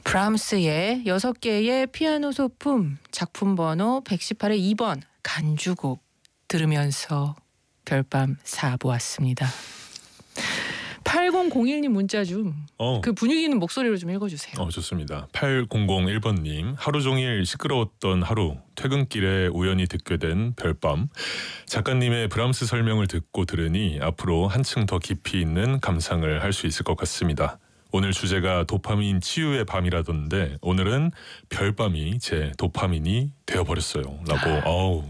브람스의 6개의 피아노 소품 작품 번호 118의 2번 간주곡 들으면서 별밤 4부 왔습니다. 8001님 문자 좀 그 분위기 있는 목소리로 좀 읽어주세요. 좋습니다. 8001번님 하루 종일 시끄러웠던 하루 퇴근길에 우연히 듣게 된 별밤 작가님의 브람스 설명을 듣고 들으니 앞으로 한층 더 깊이 있는 감상을 할 수 있을 것 같습니다. 오늘 주제가 도파민 치유의 밤이라던데 오늘은 별밤이 제 도파민이 되어버렸어요 라고.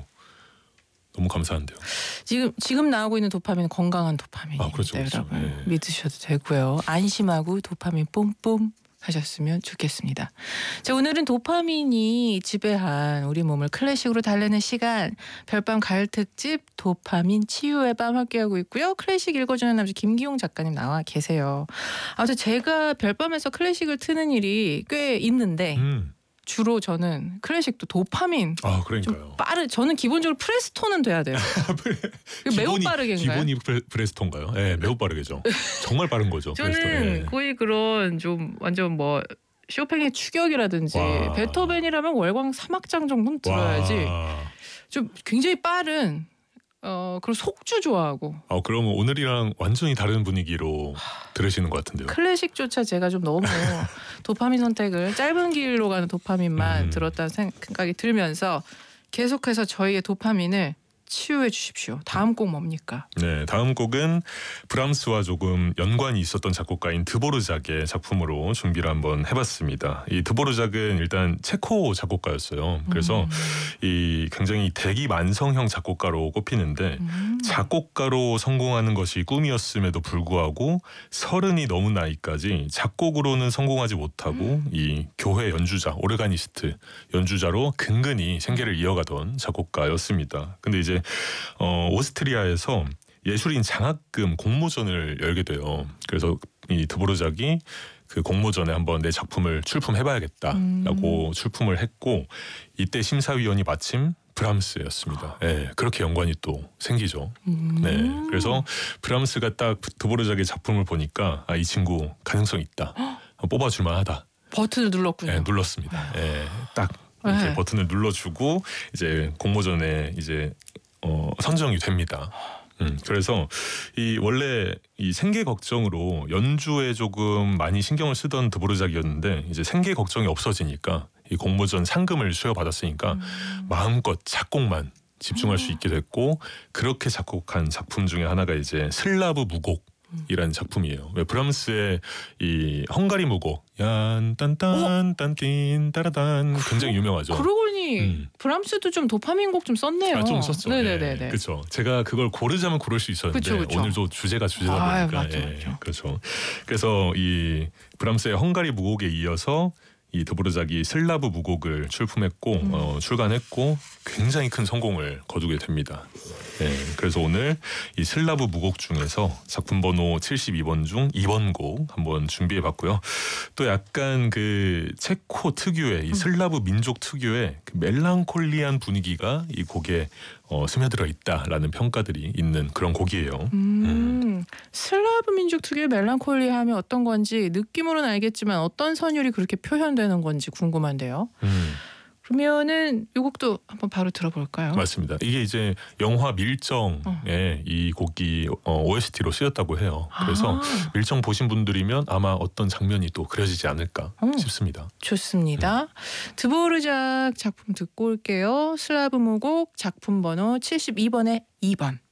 너무 감사한데요. 지금 나오고 있는 도파민은 건강한 도파민입니다. 그렇죠. 여러분 네. 믿으셔도 되고요. 안심하고 도파민 뿜뿜 하셨으면 좋겠습니다. 자, 오늘은 도파민이 지배한 우리 몸을 클래식으로 달래는 시간 별밤 가을 특집 도파민 치유의 밤 함께하고 있고요. 클래식 읽어주는 남자 김기용 작가님 나와 계세요. 제가 별밤에서 클래식을 트는 일이 꽤 있는데 주로 저는 클래식도 도파민 그러니까요. 좀 저는 기본적으로 프레스톤은 돼야 돼요. 매우 빠르게인가요? 기본이 프레스톤가요? 네, 매우 빠르게죠. 정말 빠른 거죠. 저는 프레스톤. 거의 그런 좀 완전 쇼팽의 추격이라든지 베토벤이라면 월광 3악장 정도는 들어야지. 좀 굉장히 빠른 그리고 속주 좋아하고. 그러면 오늘이랑 완전히 다른 분위기로 들으시는 것 같은데요. 클래식조차 제가 좀 너무 도파민 선택을 짧은 길로 가는 도파민만 들었다는 생각이 들면서 계속해서 저희의 도파민을 치유해 주십시오. 다음 곡 뭡니까? 네, 다음 곡은 브람스와 조금 연관이 있었던 작곡가인 드보르작의 작품으로 준비를 한번 해봤습니다. 이 드보르작은 일단 체코 작곡가였어요. 그래서 이 굉장히 대기만성형 작곡가로 꼽히는데 작곡가로 성공하는 것이 꿈이었음에도 불구하고 30이 넘은 나이까지 작곡으로는 성공하지 못하고 이 교회 연주자, 오르가니스트 연주자로 근근히 생계를 이어가던 작곡가였습니다. 근데 이제 오스트리아에서 예술인 장학금 공모전을 열게 돼요. 그래서 이 드보르작이 그 공모전에 한번 내 작품을 출품해봐야겠다라고 출품을 했고 이때 심사위원이 마침 브람스였습니다. 네, 그렇게 연관이 또 생기죠. 네, 그래서 브람스가 딱 드보르작의 작품을 보니까 이 친구 가능성 있다. 뽑아줄만하다. 버튼을 눌렀군요. 네, 눌렀습니다. 네, 딱 이렇게 버튼을 눌러주고 이제 공모전에 이제 선정이 됩니다. 그래서 이 원래 이 생계 걱정으로 연주에 조금 많이 신경을 쓰던 드보르작이었는데 이제 생계 걱정이 없어지니까 이 공모전 상금을 수여받았으니까 마음껏 작곡만 집중할 수 있게 됐고 그렇게 작곡한 작품 중에 하나가 이제 슬라브 무곡이라는 작품이에요. 왜 브람스의 이 헝가리 무곡 얀 딴딴 딴틴 따라단 굉장히 유명하죠. 그러고 보니 브람스도 좀 도파민 곡 좀 썼네요. 좀 썼죠. 네네네. 그렇죠. 제가 그걸 고르자면 고를 수 있었는데 그쵸. 오늘도 주제가 주제다 보니까. 맞죠. 그렇죠. 그래서 이 브람스의 헝가리 무곡에 이어서 이 드보르작이 슬라브 무곡을 출품했고 출간했고 굉장히 큰 성공을 거두게 됩니다. 네, 그래서 오늘 이 슬라브 무곡 중에서 작품 번호 72번 중 2번 곡 한번 준비해봤고요. 또 약간 그 체코 특유의 이 슬라브 민족 특유의 그 멜랑콜리한 분위기가 이 곡에 스며들어 있다라는 평가들이 있는 그런 곡이에요. 슬라브 민족 특유의 멜랑콜리함이 어떤 건지 느낌으로는 알겠지만 어떤 선율이 그렇게 표현되는 건지 궁금한데요. 그러면은 이 곡도 한번 바로 들어볼까요? 맞습니다. 이게 이제 영화 밀정에 이 곡이 OST로 쓰였다고 해요. 그래서 밀정 보신 분들이면 아마 어떤 장면이 또 그려지지 않을까 싶습니다. 좋습니다. 드보르작 작품 듣고 올게요. 슬라브 무곡 작품 번호 72번의 2번.